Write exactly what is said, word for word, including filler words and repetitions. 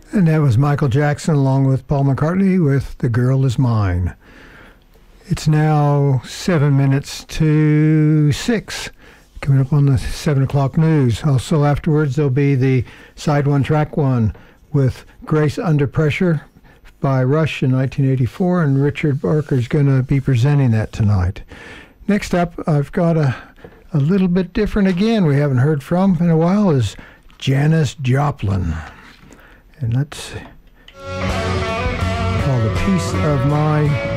And that was Michael Jackson along with Paul McCartney with The Girl Is Mine. It's now seven minutes to six. Coming up on the seven o'clock news. Also afterwards there'll be the side one, track one with Grace Under Pressure by Rush in nineteen eighty-four, and Richard Barker's going to be presenting that tonight. Next up, I've got a, a little bit different again we haven't heard from in a while is Janis Joplin. And let's call A Piece of My